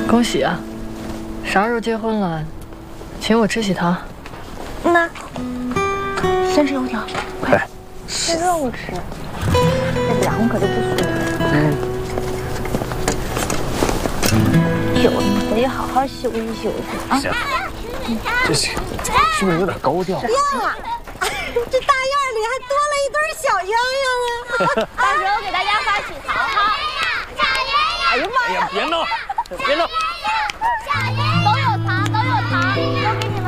恭喜啊！啥时候结婚了？请我吃喜糖。 那先吃油条，快吃肉吃，要不然我可就不舒服。有你回去好好休息休息啊！ 行，这是不是有点高调？ 呀，这大院里还多了一对小鸳鸯啊！到时候给大家发喜糖哈！ 哎呀妈呀！别闹，别闹！ 小鸳鸯。